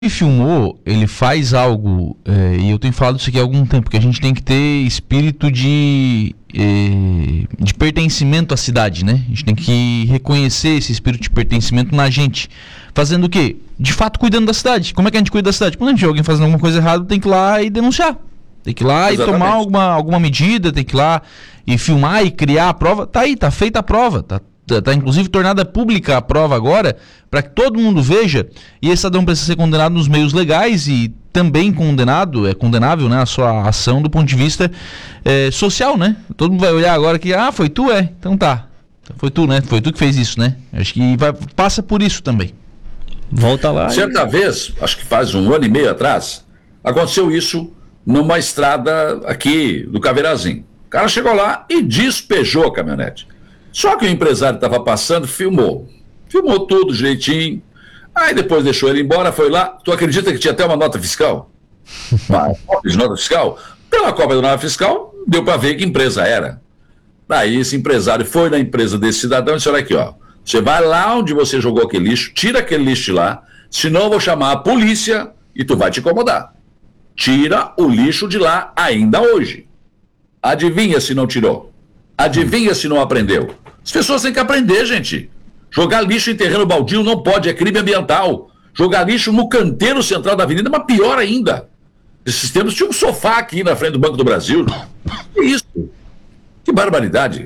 filmou, ele faz algo, e eu tenho falado isso aqui há algum tempo, que a gente tem que ter espírito de pertencimento à cidade, né? A gente tem que reconhecer esse espírito de pertencimento na gente. Fazendo o quê? De fato, cuidando da cidade. Como é que a gente cuida da cidade? Quando a gente vê alguém fazendo alguma coisa errada, tem que ir lá e denunciar. Tem que ir lá e tomar alguma medida, tem que ir lá e filmar e criar a prova. Tá aí, tá feita a prova, tá inclusive tornada pública a prova agora, para que todo mundo veja, e esse cidadão precisa ser condenado nos meios legais e também condenável, né, a sua ação do ponto de vista social, né? Todo mundo vai olhar agora que, foi tu, então tá. Foi tu, né? Foi tu que fez isso, né? Acho que passa por isso também. Volta lá. Certa vez, acho que faz 1 ano e meio atrás, aconteceu isso numa estrada aqui do Caveirazinho. O cara chegou lá e despejou a caminhonete. Só que o empresário estava passando, filmou tudo direitinho, aí depois deixou ele embora, foi lá. Tu acredita que tinha até uma nota fiscal? Uma cópia de nota fiscal? Pela cópia da nota fiscal, deu para ver que empresa era. Daí esse empresário foi na empresa desse cidadão e disse: olha aqui, ó, você vai lá onde você jogou aquele lixo, tira aquele lixo de lá, senão eu vou chamar a polícia e tu vai te incomodar. Tira o lixo de lá ainda hoje. Adivinha se não tirou? Adivinha se não aprendeu? As pessoas têm que aprender, gente. Jogar lixo em terreno baldio não pode, é crime ambiental. Jogar lixo no canteiro central da avenida, mas pior ainda. Esses tempos tinha um sofá aqui na frente do Banco do Brasil. Que isso? Que barbaridade.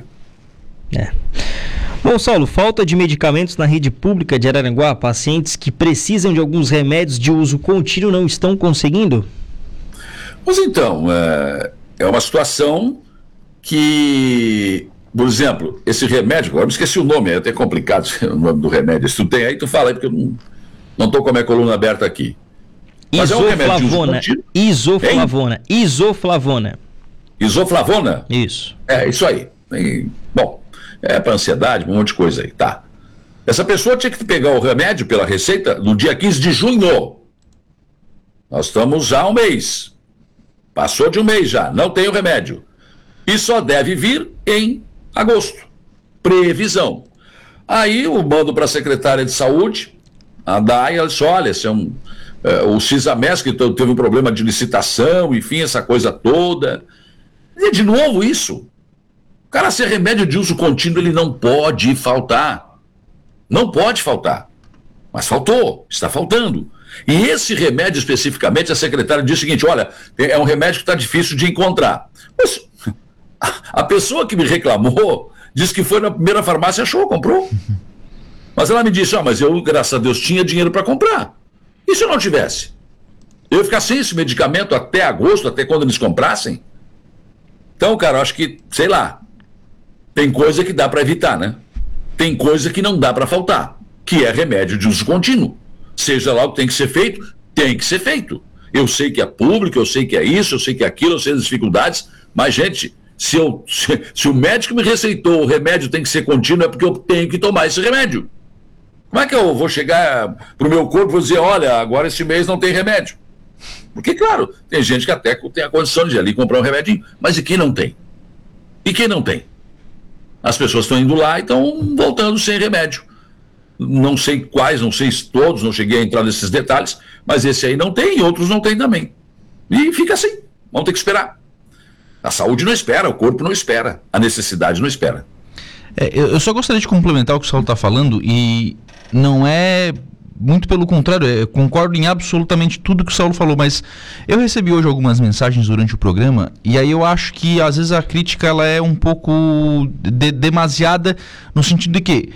Bom, Saulo, falta de medicamentos na rede pública de Araranguá. Pacientes que precisam de alguns remédios de uso contínuo não estão conseguindo? Mas então, é uma situação que, por exemplo, esse remédio, agora eu esqueci o nome, é até complicado o nome do remédio. Se tu tem aí, tu fala aí, porque eu não estou com a minha coluna aberta aqui. Mas é um remédio de uso contínuo. Isoflavona. Isoflavona? Isso. É, isso aí. Bom, é para ansiedade, um monte de coisa aí, tá. Essa pessoa tinha que pegar o remédio pela receita no dia 15 de junho. Nós estamos já há um mês. Passou de um mês já, não tem o remédio. E só deve vir em agosto. Previsão. Aí eu mando para a secretária de saúde, a DAI, ela disse: olha, esse o CISAMES, que teve um problema de licitação, enfim, essa coisa toda. E de novo isso. O cara, ser remédio de uso contínuo, ele não pode faltar. Não pode faltar. Mas faltou, está faltando. E esse remédio especificamente, a secretária disse o seguinte: olha, é um remédio que está difícil de encontrar. Mas a pessoa que me reclamou disse que foi na primeira farmácia, achou, comprou. Mas ela me disse: mas eu, graças a Deus, tinha dinheiro para comprar. E se eu não tivesse? Eu ia ficar sem esse medicamento até agosto, até quando eles comprassem? Então, cara, eu acho que, sei lá, tem coisa que dá para evitar, né? Tem coisa que não dá para faltar, que é remédio de uso contínuo. Seja lá o que tem que ser feito, tem que ser feito. Eu sei que é público, eu sei que é isso, eu sei que é aquilo, eu sei das dificuldades, mas, gente, se o médico me receitou o remédio tem que ser contínuo, é porque eu tenho que tomar esse remédio. Como é que eu vou chegar pro meu corpo e vou dizer: olha, agora esse mês não tem remédio? Porque, claro, tem gente que até tem a condição de ir ali comprar um remedinho, mas e quem não tem? E quem não tem? As pessoas estão indo lá e estão voltando sem remédio. Não sei quais, não sei se todos, não cheguei a entrar nesses detalhes, mas esse aí não tem e outros não tem também. E fica assim, vamos ter que esperar. A saúde não espera, o corpo não espera, a necessidade não espera. Eu só gostaria de complementar o que o Saulo está falando, e não é muito pelo contrário, eu concordo em absolutamente tudo que o Saulo falou, mas eu recebi hoje algumas mensagens durante o programa, e aí eu acho que às vezes a crítica ela é um pouco demasiada, no sentido de que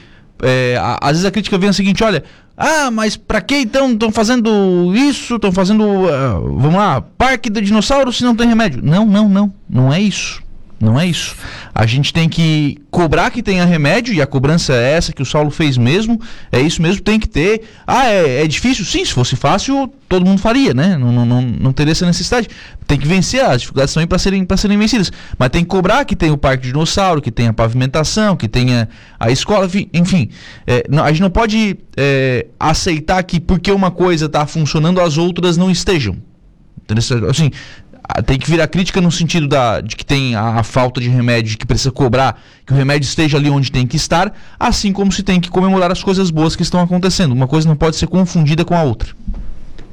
às vezes a crítica vem o seguinte: olha, mas pra que então estão fazendo isso, estão fazendo, vamos lá, parque de dinossauros se não tem remédio? Não é isso. Não é isso. A gente tem que cobrar que tenha remédio, e a cobrança é essa que o Saulo fez mesmo, é isso mesmo, tem que ter. É difícil? Sim, se fosse fácil, todo mundo faria, né? Não teria essa necessidade. Tem que vencer, as dificuldades estão aí para serem vencidas. Mas tem que cobrar que tenha o parque de dinossauro, que tenha a pavimentação, que tenha a escola, enfim. A gente não pode aceitar que porque uma coisa está funcionando, as outras não estejam. Entendeu? Assim, tem que vir a crítica no sentido de que tem a falta de remédio, de que precisa cobrar que o remédio esteja ali onde tem que estar, assim como se tem que comemorar as coisas boas que estão acontecendo. Uma coisa não pode ser confundida com a outra.